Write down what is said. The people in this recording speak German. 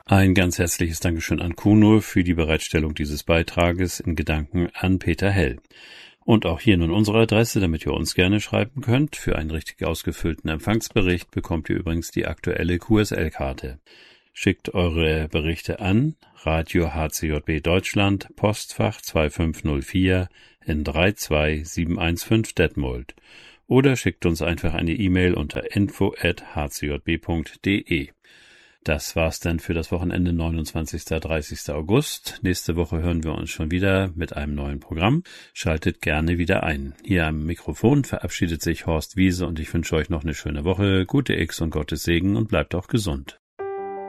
Ein ganz herzliches Dankeschön an Kuno für die Bereitstellung dieses Beitrages, in Gedanken an Peter Hell. Und auch hier nun unsere Adresse, damit ihr uns gerne schreiben könnt. Für einen richtig ausgefüllten Empfangsbericht bekommt ihr übrigens die aktuelle QSL-Karte. Schickt eure Berichte an Radio HCJB Deutschland, Postfach 2504 in 32715 Detmold. Oder schickt uns einfach eine E-Mail unter info@hcjb.de. Das war's dann für das Wochenende 29. 30. August. Nächste Woche hören wir uns schon wieder mit einem neuen Programm. Schaltet gerne wieder ein. Hier am Mikrofon verabschiedet sich Horst Wiese und ich wünsche euch noch eine schöne Woche, gute X und Gottes Segen und bleibt auch gesund.